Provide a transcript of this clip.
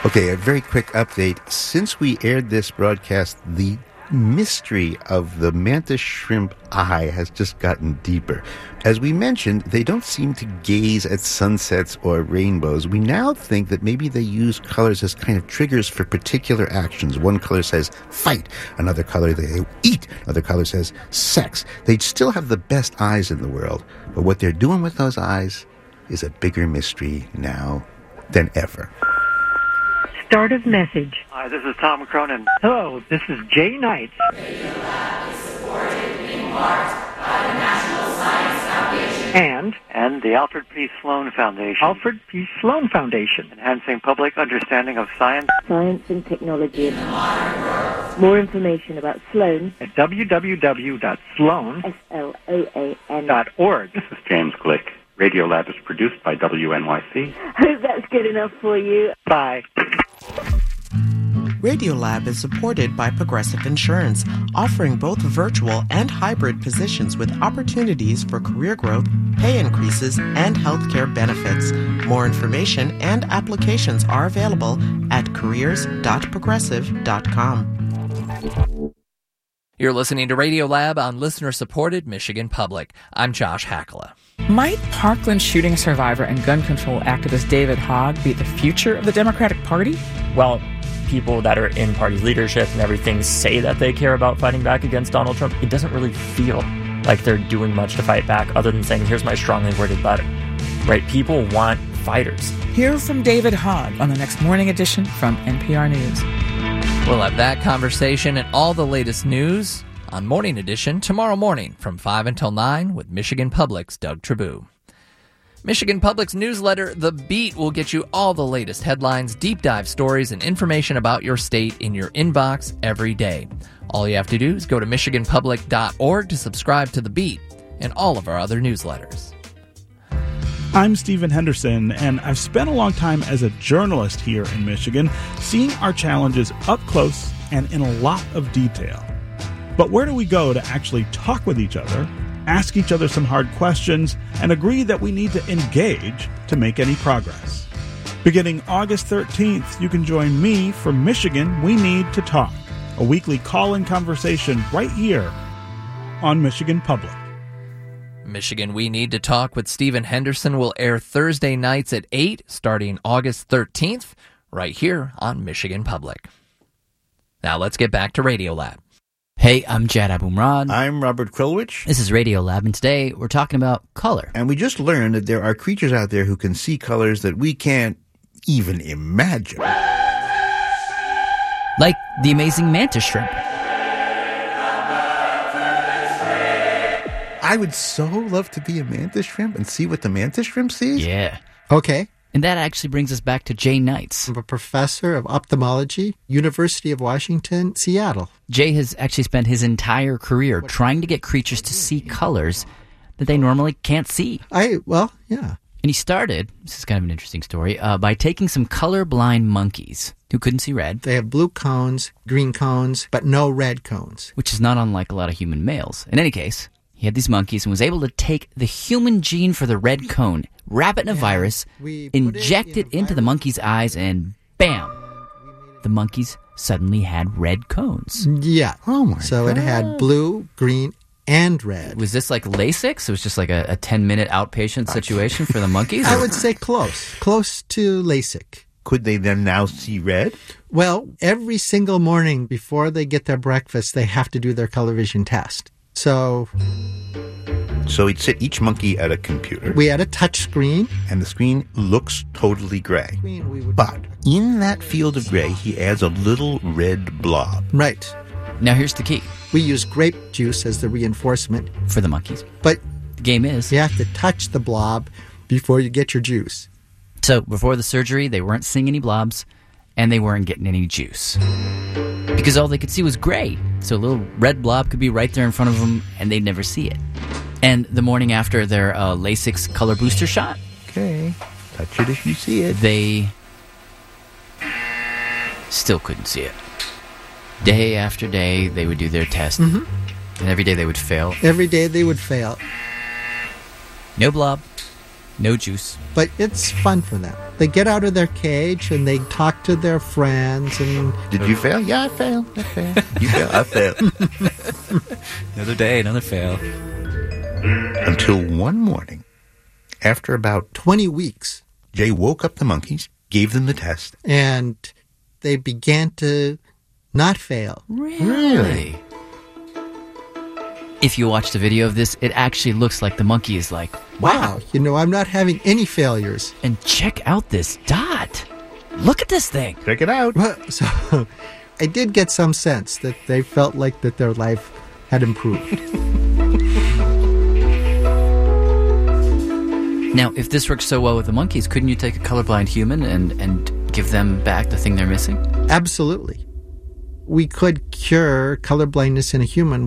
Okay, a very quick update. Since we aired this broadcast, the mystery of the mantis shrimp eye has just gotten deeper. As we mentioned, they don't seem to gaze at sunsets or rainbows. We now think that maybe they use colors as kind of triggers for particular actions. One color says fight, another color they eat, another color says sex. They still have the best eyes in the world, but what they're doing with those eyes is a bigger mystery now than ever. Start of message. Hi, this is Tom Cronin. Hello, this is Jay Knight. Radio Lab is supported in part by the National Science Foundation. And the Alfred P. Sloan Foundation. Alfred P. Sloan Foundation. Enhancing public understanding of science. Science and technology in the modern world. More information about Sloan at www.sloan.org. This is James Glick. Radiolab is produced by WNYC. Hope that's good enough for you. Bye. Radiolab is supported by Progressive Insurance, offering both virtual and hybrid positions with opportunities for career growth, pay increases, and healthcare benefits. More information and applications are available at careers.progressive.com. You're listening to Radiolab on listener-supported Michigan Public. I'm Josh Hackala. Might Parkland shooting survivor and gun control activist David Hogg be the future of the Democratic Party? Well, people that are in party leadership and everything say that they care about fighting back against Donald Trump. It doesn't really feel like they're doing much to fight back other than saying, here's my strongly worded letter. Right? People want fighters. Hear from David Hogg on the next morning edition from NPR News. We'll have that conversation and all the latest news on Morning Edition tomorrow morning from 5 until 9 with Michigan Public's Doug Trabue. Michigan Public's newsletter, The Beat, will get you all the latest headlines, deep dive stories, and information about your state in your inbox every day. All you have to do is go to michiganpublic.org to subscribe to The Beat and all of our other newsletters. I'm Stephen Henderson, and I've spent a long time as a journalist here in Michigan, seeing our challenges up close and in a lot of detail. But where do we go to actually talk with each other, ask each other some hard questions, and agree that we need to engage to make any progress? Beginning August 13th, you can join me for Michigan We Need to Talk, a weekly call-in conversation right here on Michigan Public. Michigan We Need to Talk with Stephen Henderson will air Thursday nights at 8, starting August 13th, right here on Michigan Public. Now let's get back to Radiolab. Hey, I'm Jad Abumrad. I'm Robert Krulwich. This is Radiolab, and today we're talking about color. And we just learned that there are creatures out there who can see colors that we can't even imagine. Like the amazing mantis shrimp. I would so love to be a mantis shrimp and see what the mantis shrimp sees. Yeah. Okay. And that actually brings us back to Jay Knights. I'm a professor of ophthalmology, University of Washington, Seattle. Jay has actually spent his entire career trying to get creatures to see colors that they normally can't see. Yeah. And he started, this is kind of an interesting story, by taking some colorblind monkeys who couldn't see red. They have blue cones, green cones, but no red cones. Which is not unlike a lot of human males. In any case, he had these monkeys and was able to take the human gene for the red cone, wrap it in a virus, inject it into the monkey's eyes, and bam! The monkeys suddenly had red cones. Yeah. Oh my So God. it had blue, green, and red. Was this like LASIK? It was just like a 10-minute outpatient situation for the monkeys? I would say close to LASIK. Could they then now see red? Well, every single morning before they get their breakfast, they have to do their color vision test. So he'd sit each monkey at a computer. We had a touch screen. And the screen looks totally gray. But in that field of gray, he adds a little red blob. Right. Now here's the key. We use grape juice as the reinforcement. For the monkeys. But the game is you have to touch the blob before you get your juice. So before the surgery, they weren't seeing any blobs, and they weren't getting any juice. Because all they could see was gray. So a little red blob could be right there in front of them, and they'd never see it. And the morning after their LASIK color booster shot, okay, touch it if you see it, they still couldn't see it. Day after day, they would do their test, and every day they would fail. Every day they would fail. No blob, no juice. But it's fun for them. They get out of their cage and they talk to their friends. And did you fail? Yeah, I failed. You failed. I failed. Another day, another fail. Until one morning, after about 20 weeks, Jay woke up the monkeys, gave them the test, and they began to not fail. Really? If you watch the video of this, it actually looks like the monkey is like, wow. I'm not having any failures. And check out this dot. Look at this thing. Check it out. So I did get some sense that they felt like that their life had improved. Now, if this works so well with the monkeys, couldn't you take a colorblind human and give them back the thing they're missing? Absolutely. We could cure colorblindness in a human